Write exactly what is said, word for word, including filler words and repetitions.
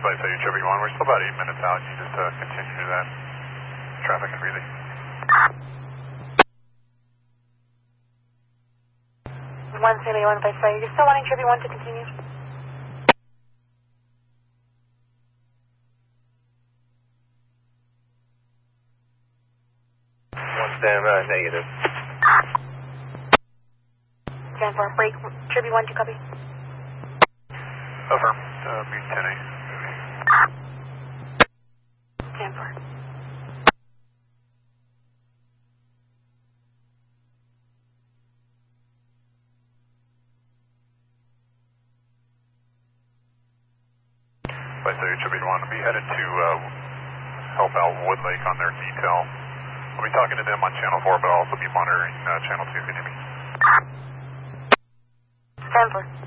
Spice A H one, we're still about eight minutes out. You just uh, continue that traffic freely. one seventy one five five, you're still wanting Tribute one to continue? One stand by, negative. Stand for break, Tribute one to copy. Over, uh, Mute ten A. Stand for. Spice A H one, be headed to uh, help out Woodlake on their detail. I'll be talking to them on channel four, but I'll also be monitoring uh, channel two. Can you hear me? Stand for.